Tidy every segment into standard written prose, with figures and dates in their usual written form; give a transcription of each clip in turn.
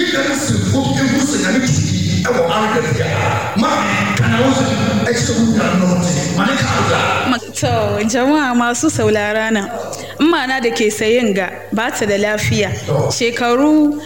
ganze obi egusa na ne tuki e wo arga ya ma kana wasu extra da note mane ka da to jama'a masu saurara na na da ke sayin ga ba ta da lafiya shekaru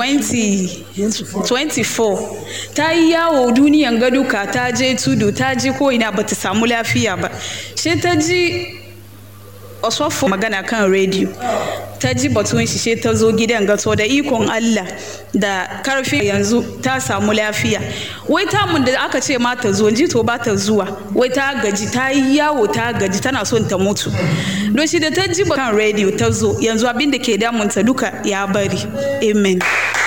24 ta yi yawo duniyan gaduka ta je tudu ta ji ko ina ba ta samu lafiya ba she ta ji osofo magana kan radio ta ji batun shi she ta zo gidan gato da ikon Allah da karfi yanzu ta samu lafiya wai ta mun da aka ce ma ta zo ji to ba ta zuwa wai ta gaji ta yi yawo ta gaji tana son ta mutu don shi da ta ji kan radio ta zo yanzu abin da ke damunta duka ya bari amen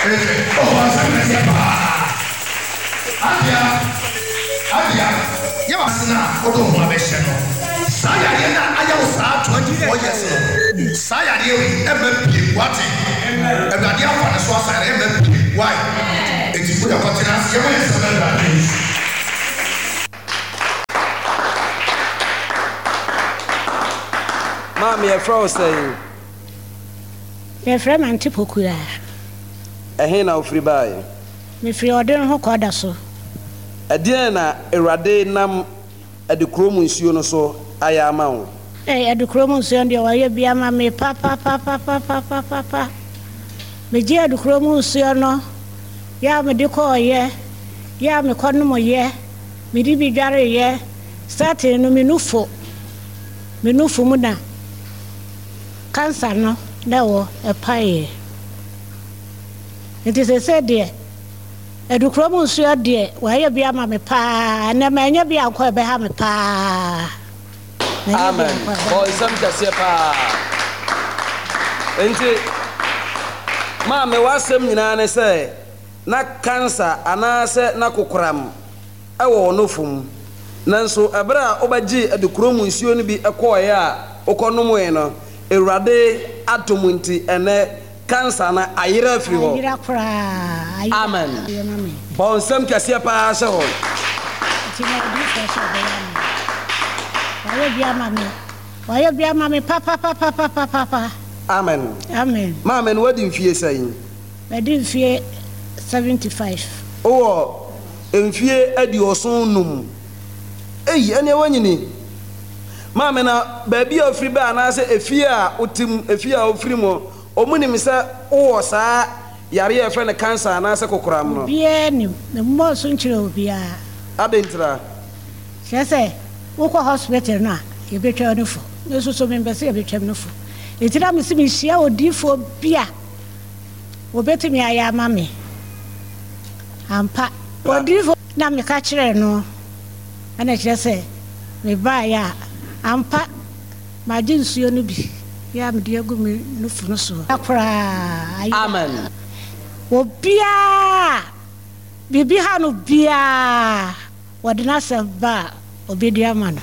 yawa sina odo mo abeshe no saya ye na ayawo saa 24 years no saya ye MVP what everybody afa na so asa MVP why eti put your confidence ye mo yes na Mami e fro say me frem antipokura na ofri bae me free odin ho koda so adie na Ewurade nam adekromu nsuo no so aya ama wo adekromu nsuo ndio waye bia ma me papa me je adekromu nsuo no ya me de ko ye ya me ko no mo ye me di bi dware ye sate no me nufu mu na cancer no da wo epaye it is a said there adekromu nsuo de waye bia ma me pa na ma nya bia ko be ha me pa amen boy some kase pa enti ma me wasem nyina ne se na cancer anase na kokoram ewo no fum nanso ebra obaji adekromu nsuo no bi ekoye a okonom we no Ewurade atomunti ene cancer na ayira afiri ho amen bon sem kase pa se ho waye bia mami papa amen mama no wadi mfie sayin wadi mfie 75 o mfie adi osonnum ene wanyini mama na baabi ofri ba na se efie a otim efie a ofri mo omunim se wo saa yare e fe ne cancer na se kokoram no bia ni mo so nchire obia adentra se wokɔ hospital na yebetwa no fo yesu so membese yebetwa no fo etira me simi hia odifo bia obetimi aya mame ampa odifo na me ka kire no ana kire se me ba ya ampa ma jinsuo no bi ya me de agu me no fo no so akra amen obia bibi ha no bia wadina se ba obedia man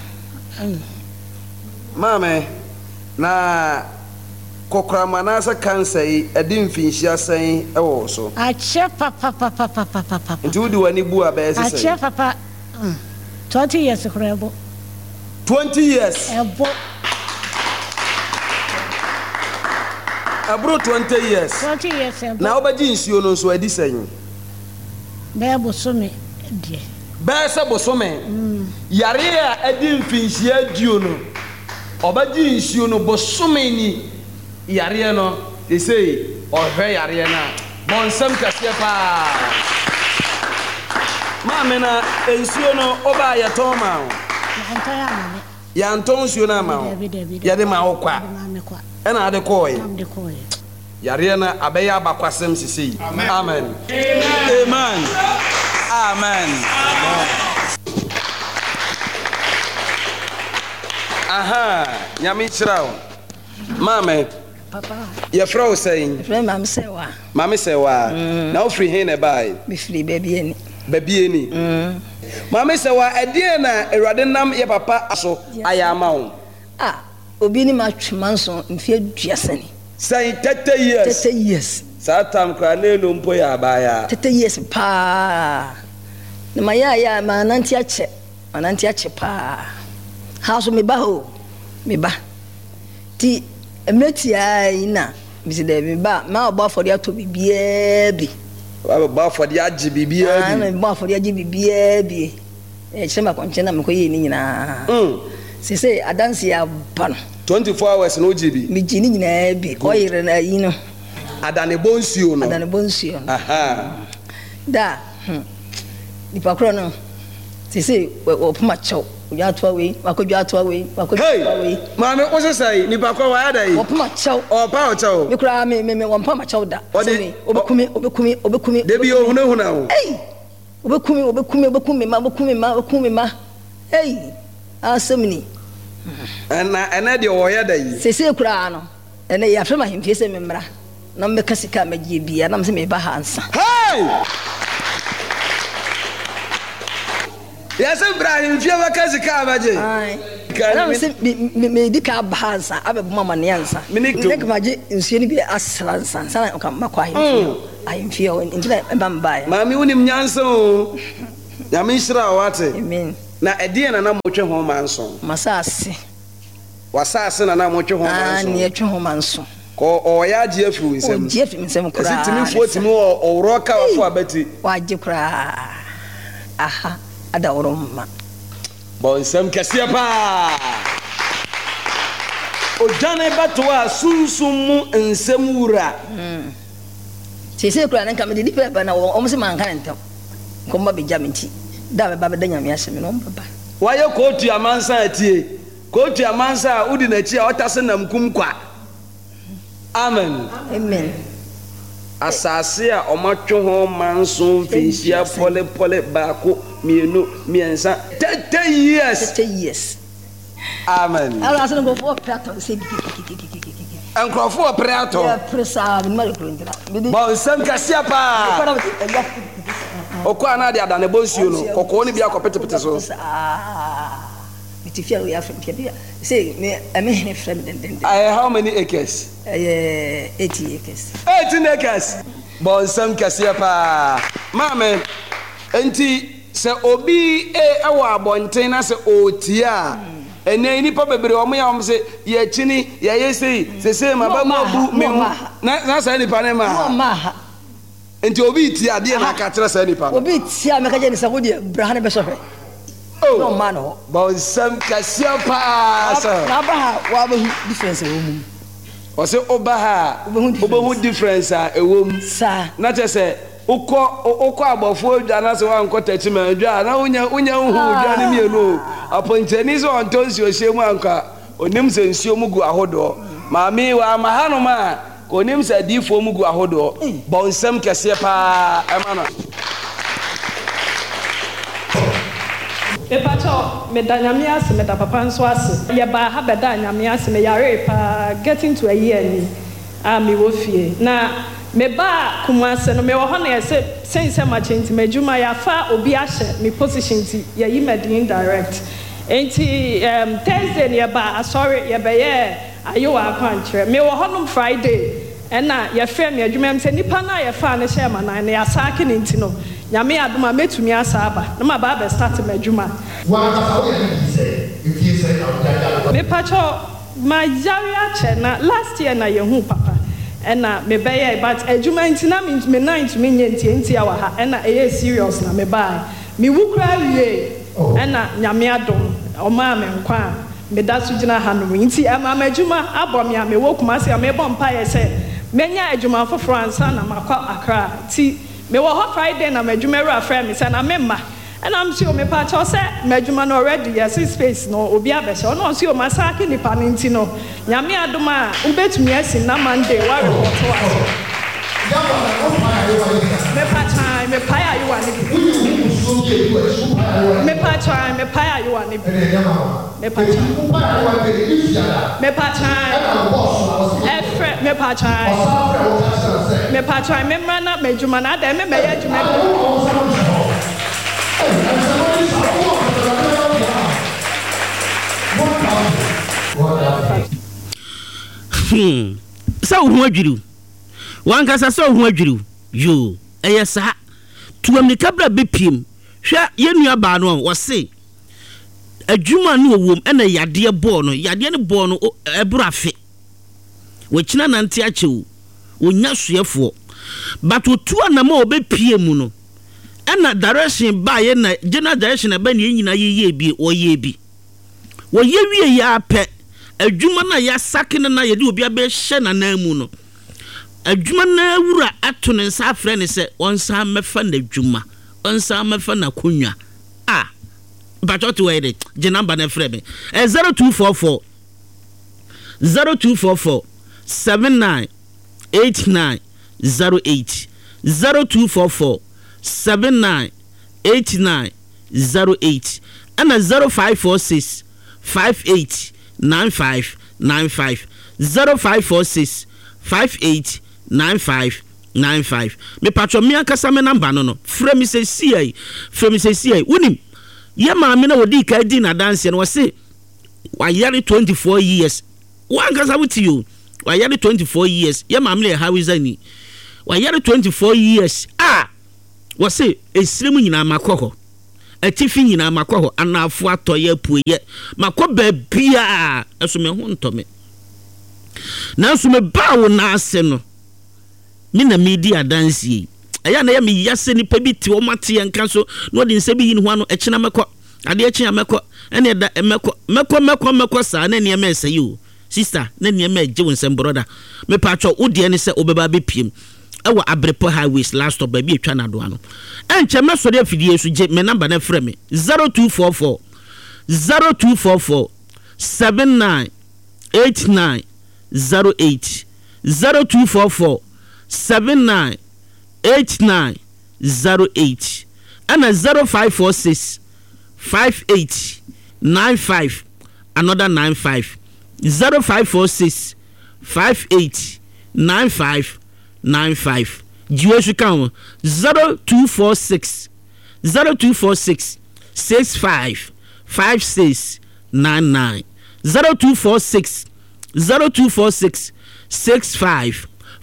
mame na kokrama na sa cancer yi edi mfinhia san ewo so ache papa nti wudi wani bu abese sai ache papa 20 years krebo 20 years ebo abro 20 years ebo na obaji nsuo no so edi san bebo so me die bese bosome yare a edi mfinhia dio no obaji nsuo no bosome ni yare no they say ohwe yare na bonsam kase pa mama na nsuo no oba ya toma ya nton nsuo na ma ya de ma okwa ena ade koy yare na abeya abakwasem sisi amen amen aha nyami chirao mama papa ye fro saying mama sewa na ofri he na bai me free baby eni mama sewa edie na Ewurade nam ye papa aso ayama wo obi ni matwemanso mfie duasani say 30 years satam kra lelo mpo ya baya 30 years pa na maya mananti ache pa haso me ba ti emeti ai na bisi de me ba ma oba for ya to bibia bi ba for the agye bibia bi ba for the agye bibia bi chema konche na mekoye ni nyina se adanse ya ba no 24 hours no GB mi ji ni nyina bi ko yire na yi no adane bonsuo no aha da ni pakro no se opuma chow ya to we wakodwa to we maame wo se sai ni pakro wa ada yi opuma chow opa o chow mi kura me wonpa chow da obekumi debi o huna wo obekumi ma asemni ana de wo ya da yi se kura no ene ya fema himfie se memra na me kasika magie bia na me se me ba hansa Yes, Ibrahim, fie ba kasika magie na me se me di ka ba hansa abebuma maniansa me magie nsuo ni bi asransa sana o ka makwa ahimfie o ntina mbamba ya maami wonim nyansa o ya me nhira wate amen na edie na motwe ho manso masase wasase na motwe ho manso ni etwe ho manso ko o ya je afu nsem o je afu nsem kura timi fotimi o roka wafo abati waje kura aha ada oroma bon nsem kase pa o jane batwa sunsumu nsem wura se kura nan kam de dipe ba na o mo se man kan ntam ko mba be jamenti da ba da nyame aseme no baba waye kotu amansa atie kotu amansa udi na chi a otase nam kumkwa amen asase a omatwe ho manso fihia pole baako mienu miensa 30 years amen ala asan go for prato se ankrofo prato ya presa bi mari krondra bon sam kasia pa okwa na de adane bonsuo no kokko ni bia kopetepete so bitifia we afem bia say me ne frem den how many acres 80 acres 18 acres bon sam kasia pa mame enti se obi awa abonten na se otia ene ni pa bebre o mo ya o se ye chini ye yesi se maba mo bu me na sa ni pa ne ma enti obi ti ade na ka kire sa ni pa obi ti a me ka je ni sa ko de brahane be so hwe no man ho bon sam kasia pa sa na ba wa ba difference wo mu o se obaha obahu difference a ewom sa na che se ukọ agbofo odwa na se wa nkota chima odwa na unya hu odwa ni mienu aponcheni so ontonsi ohyemu anka onim se nsuo mugu ahodo maami wa mahano ma onim se difo mugu ahodo bonsam kese pa emana Epacho me danyamia se me da papa nso ase ye ba ha be danyamia se me yare pa getting to a year ni me wo fie na me ba kumase no me wo ho na ye se ma change me juma ya fa obi ahye me position ti ye yi me din direct enti Thursday ne ba sorry ye be ye ayo wa kwantre me wo ho no Friday na ye frɛ me adwuma me se nipa na ye fa ne hye ma na ya saake ne nti no nyame adoma metumi asaba na ma ba be start me adwuma wa ka wo ye say you say na me pacho ma yaria che na last year na ye hu papa na me be ye but adwuma nti na me night me nti awa ha na e serious na me ba me wukra wie na nyame adom o ma me nkwa me da so gina ha no nti ama adwuma abom ya me wokuma se me bom pa ye se menya adwuma for France na makwa Accra ti me wo ho Friday na madwuma ra fra me say na memma and I'm sure me pa cho say madwuma no already yes space no obi abese no so ma saake nipa nti no nyame adoma ubetumi asi na Monday wa report wa me pa ya you ani me pa ya you ani me pa me mana madwuma na da me ya adwuma sa wo adwiru wankasa sa wo adwiru yo eyesa tuam ni kabra bepiem hwa yenua ba no wo se adwuma no wom ena yade bo no yade ne bo no eburafe wo kina nante achew wonya suefo but otu anama obepie mu no na direction ba ye na general direction ba ne nyina ye bi oye bi wo ye wie ya pɛ adwuma na ya sake na ye de obi abɛhye na na mu no adwuma na wura ato ne nsa afrɛ ne sɛ onsa mefa na adwuma onsa mefa na konwa Bachotu wede je number na frɛ me 0244 798908 0244 798908 and 0546 589595 0546 589595 me patro me akasa me number no frɛ me sɛ CI unim ye maame na wodi ka di na dance no se wa yare 24 years wan kasa wuti you wa yare 24 years ye maame na hawizani wa yare 24 years wa se esirem nyina makoho atifi nyina makoho anafo atoye puye makọ babia eso me ho ntome na so me bawo na ase no me na media dance yi eya na ya me yase ni pa bi ti o mate yanka so no de nse bi yi ni ho ano ekina mekọ ade ekina mekọ ene da mekọ sa na ne me sey o sister na ne me je wonsem brother me patcho wo de ne se obeba be piem ewa Abrepo highways last stop ba bi etwa na do ano enche me so de afidie so je me number na frɛ me 0244 798908 0244 798908 and 0546 5895 another 95 0546 589595 GSU count 0246 65 5699 0246 65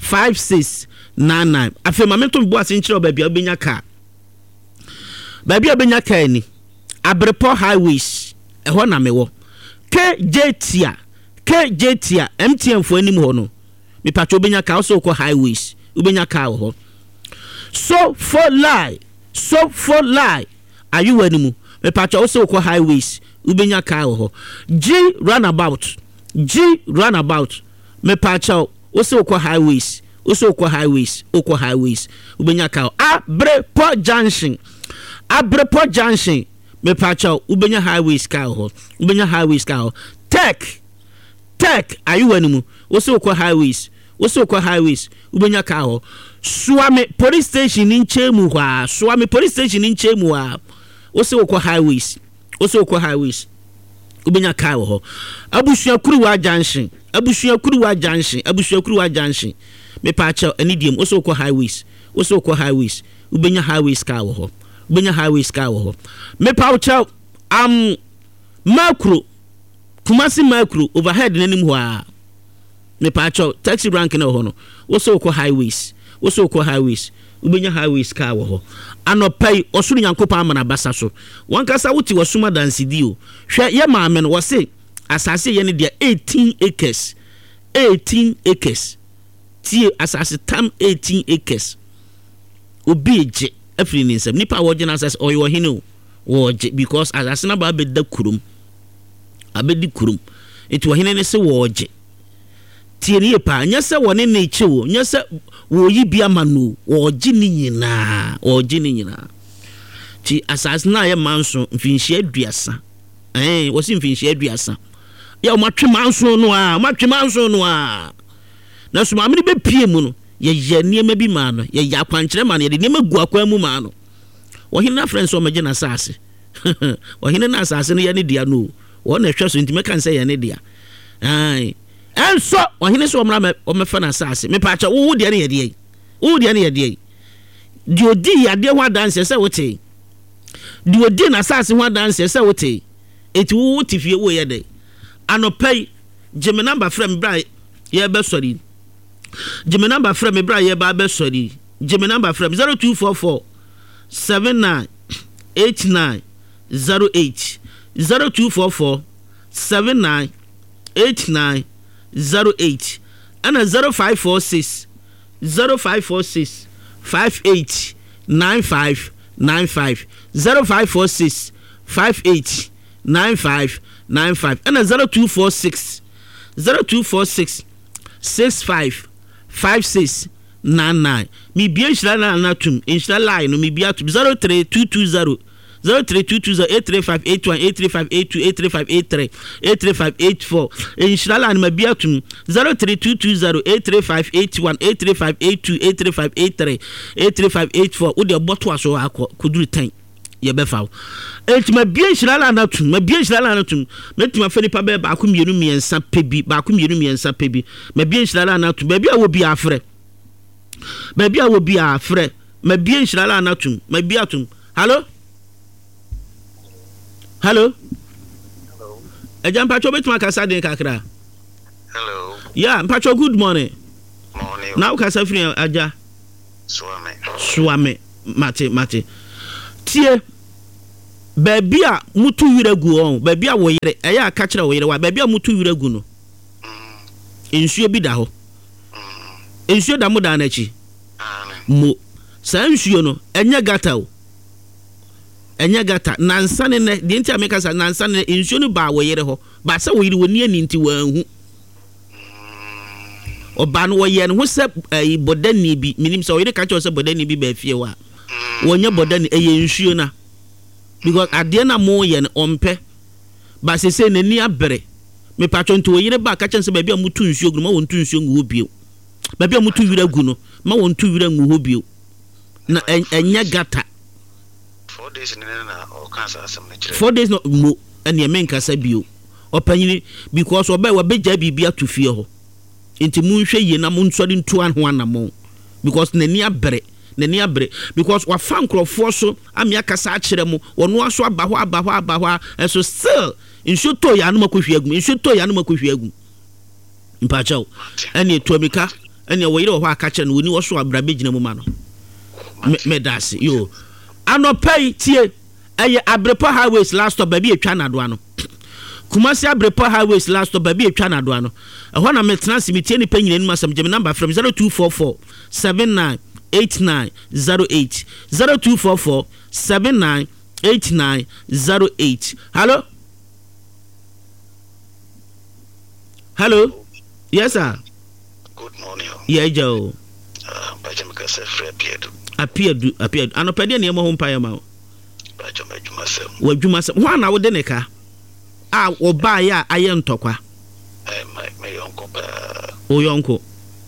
5699 afi mamento bo asenchire obabia obenya ka babia obenya ka ni Abrepo highways eho na mewo KJTia MTN fo anim ho no me patcho obenya ka so ko highways obenya ka ho so for lie are you animu me patcho so ko highways obenya ka ho G runabout me patcho so ko highways okwa highways ubenya ka Abrepo junction me pacha ubenya highways ka ho tech ayu wanimu okwa highways ubenya ka ho Suame police station in Chemu okwa highways ubenya ka ho Abusua Kuruwa junction me pacha anidium okwa highways ubenya highways ka ho me pacha macro Kumasi macro overhead nanim ho me pacha taxi rank na ho no okwa highways ubenya highways ka ho anopai osuru nyankopa amana basa so wankasa wuti wasuma dance dio hwe ye maame no wose asase ye ne dia 18 acres tie asase tam 18 acres obieje afri ni nsem nipa woje na asase oyo hene woje because asase na ba beda kurum abedi kurum eti wohene ne se woje tie ni pa nya se wone ne chiwo nya se woyi bia manu woje ni nyina ti asase na ye manso mfinhia aduasa wosi mfinhia aduasa ya o matwe manso no a na so mamre be pie mu no ye niema bi ma no ye yakwankyere ma no ye niema gu akwa mu ma no wohene na friends o maje na asase wohene na asase no ye ne dia no wo na hwe so ntime kan se ye ne dia enso wohene so omra o mefa na asase me pa cha wo dia ne ye dia di odi ya de ho dance se wote di odi na asase ho dance se wote eti wo tifie wo ye de anopai jeme number frame bra ye be sorry jeme number frame bra ye ba be sorry jeme number frame 0244 798908 0244 798908 and 0546 0546 58 95 95 0546 58 95 95 and 0246 65 56 99 mi bia nhyira na anatum nhyira line no mi bia to 03220 03220 83582 nhyira line ma bia to 03220 83581 83582 83584 wo de boto aso akọ kuduru 10 ye befa enti ma bia nhyira line anatum ma bia nhyira line anatum metima fa nipa be ba ko mienu miensa pebi ba ko mienu miensa pebi ma bia nhyira line anatum ba bia wo bia afre baby I will be a friend. My being shala natum, my beatum. Hello? Hello? Hello. A jump patcho bit my casade kakra. Hello. Yeah, patcho, good morning. Morning. Now Casafri Aja. Swame. Mate. Tie. Baby a mutu yiregu on. Baby a woyere. Aya catcher woyere wa. Baby a mutu yiregu no. Insuo bi da ho. Insuo da mo da na chi. Mo. Sa insuo no enya gata o. Enya gata nansa ne ne de nti ameka sa nansa ne insuo no ba woyere ho. Ba sa woyere woni ani nti wanhu. Oba no woye ne ho se bodani bi minim se woyere ka che se bodani bi ba fie wa. Wonya bodani eye insuo na. Because ade na mo ye ne ompe. Ba se nani abere. Me patcho nti woyere ba ka che se ba bia mutu nsuo gu ma wontu nsuo ngu obio. Baby amutu wira gu no ma wontu wira ngu ho bio na enya gata 4 days na o kansa asem na kire 4 days no mo ene men kasa bio opanyini because oba beja bibia to fie ho enti munhwe ye na munsori ntu an ho anamo because nani abere because wa fan krofo so amia kasa a kire mu wono aso aba ho so still inshoto ya no makohwe agum mpachaw ene tuamika ene woyire ho aka kire no woni wo so abra begina mu ma no medasi yo anopai tie eye Abrepa highways last stop baby etwa na do ano Kumasi Abrepa highways last stop baby etwa na do ano ehọ na metransi metie ni panyina ni masam gem number from 0244 798908 0244 798908 hello yes sir. Good morning. Yeah Joe. Bajamika se free appeared anopede na emo ho mpaye ma Bajamajuma sem wadwuma sem ho na wo de ne ka oba ya aye ntokwa my yonko ba o yonko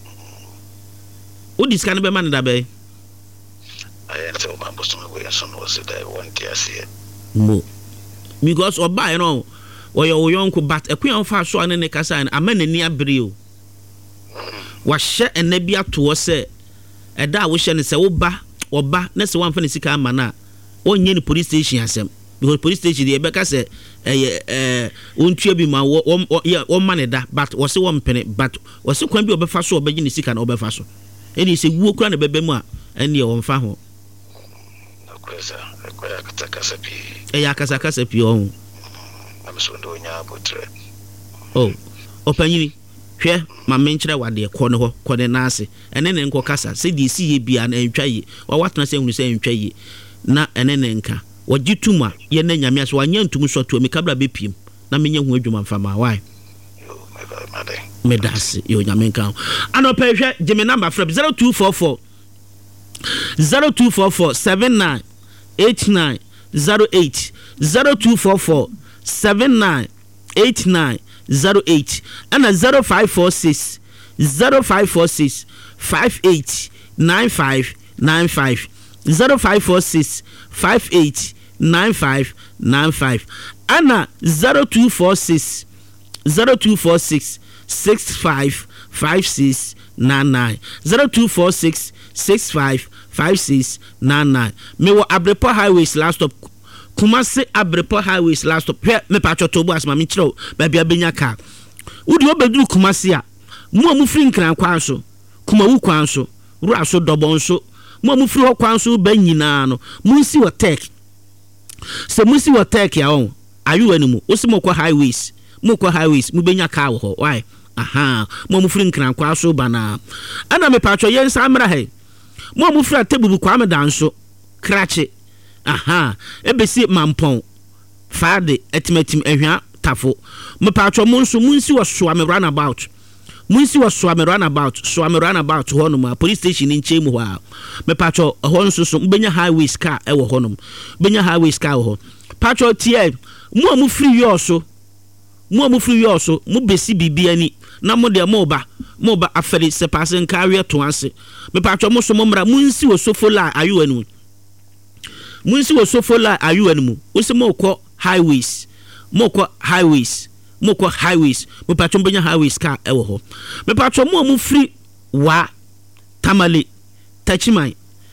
o diskan be man da be aye se o mambo so we so no se da won ti ase mo because oba you know o yonko but ekwan fa so ane ne kasa na amanani abere o wa hye enabi ato se eda wo hye ne se wo ba oba na se wan fa ne sika amana onye ni police station asem because police station dey be ka se ontua bi ma wo man da but wo se wo mpene but wo se kwan bi obefa so obegi ne sika na obefa so eni se wuo kura na bebe mu a eni wo mfa ho akwesa kasa pi ya kasa pi o amso ndo nya abotre opanyini hwe ma menkyere wade ko ne ho ko ne nase ene ne nko kasa se di si ye bia na entwaye wa watna se hunu se entwaye na ene ne nka wagituma ye na nyame aso wanya ntum so to me kabla bepiem na menye hu adwuma mfama why medasi yo nyame nka anope hwe geme number from 0244 798908 0244 798908 and a 0546 589595 0546 589595 and a 0246 655699 0246 655699 me wo Abrepa highways last stop Kumasi Abrepa highways last stop me pacho to boas ma me kiro ba bia benya ka wudi obeduru Kumasi a mu amufri nkran kwan so kumawu kwan so ru aso dobon so mu amufri ho kwan so ba nyina no munsi wo tech se munsi wo tech ya on ayu animu osi mokwa highways mu benya ka wo ho why mo mu firi nkrankwa so bana ana me patcho yen samra he mo mu firi tebubu kwa me danso krache ebesi mampon faade etimatim ehwa tafo me patcho mo nso munsi wo so am runabout munsi wo so am runabout hono ma police station in chemu ho a me patcho ho nso so mbenya highway car e wo hono benya highway car ho patcho tie mo free yo so mo besi bibiani na mo de mo ba aferi se passe nkawe to ase me patcho mo so mo mra munsi wo so fola ayu anu wo se mo kɔ highways mo patcho benya highways car e wo ho me patcho mo free wa tamale tachimai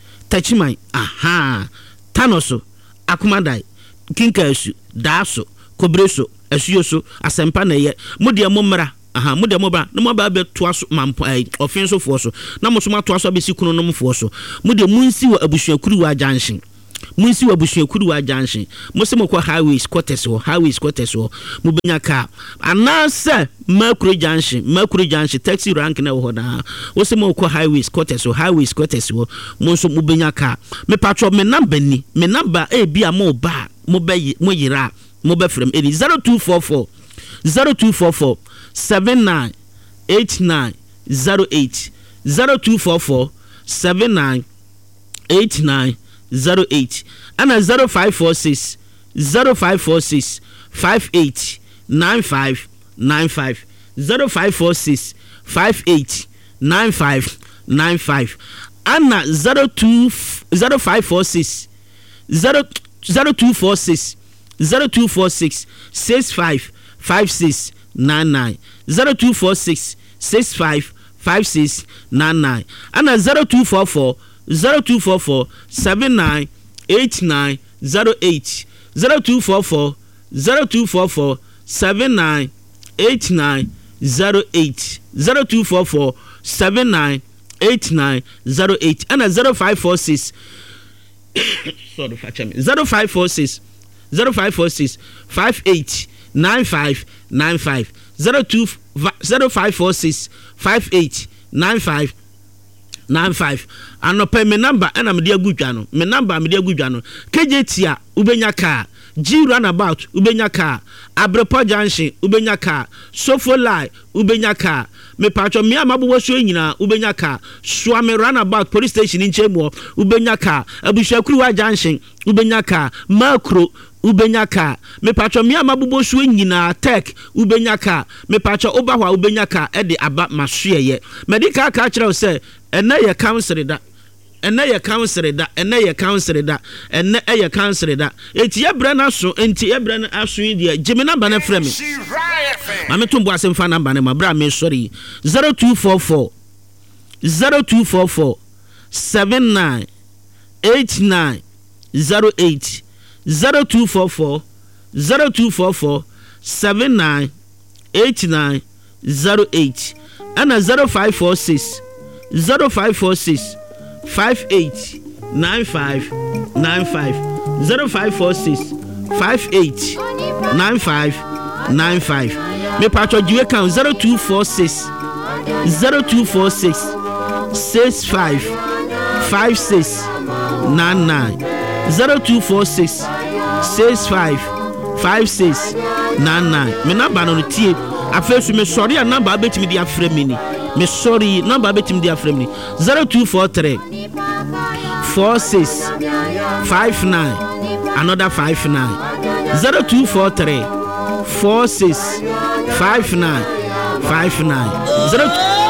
tanoso akumadai kinkasu daso kobreso asuyoso asempa na ye mode mo mra mode mo ba no mo ba be to aso mampo ofenso fo so na mo so ma to aso be sikunu no mfo so mode munsi wa abusuakuru wa junction mo se mo kwa highways quarters ho mo benya car anase Mercury junction taxi rank na ho na wo se mo kwa highways quarters ho mo so mo benya car me patro me number e bia mo ba mo yira mo be frem 0244 798908 0244 798908 and 0546 589595 0546 589595 and 0246 655699 0246 655699 and 0244 798908 0244 798908 0244 798908 and 0546 sorry facha me 0546 589595 0546 589595 anope me number ana me dia gudwa no me number me dia gudwa no KJT ubenya car G runabout ubenya car Abrepo junction ubenya car Sofolai ubenya car me patcho me amabo so nyina ubenya car Swame runabout police station in Chemo ubenya car Abushakruwa junction ubenya car Macro ubenya car me patcho me amabo so nyina tech ubenya car me patcho obahwa ubenya car e de aba mahwe medical car kire say ena ye council da enti ye bra na so dia jimi number na frame ma me tombo asem fa number na ma bra me sorry 0244 798908 0244 798908 and 0546 589595 0546 589595 me patcho jiwe kan 0246 655699 0246 655699 me number no tie afesu me sorry number abetimi dia frame ni me sorry number abetimi dia frame ni 0243 4659 another 59 0243 4659 59